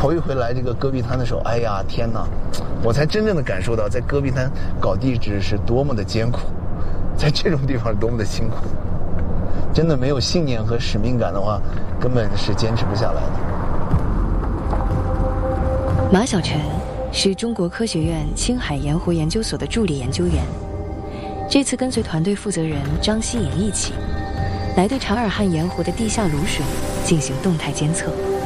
头一回来这个戈壁滩的时候，哎呀天哪，我才真正的感受到在戈壁滩搞地质是多么的艰苦，在这种地方是多么的辛苦。真的没有信念和使命感的话，根本是坚持不下来的。 马晓晨是中国科学院青海盐湖研究所的助理研究员，这次跟随团队负责人张希颖一起来对察尔汗盐湖的地下卤水进行动态监测。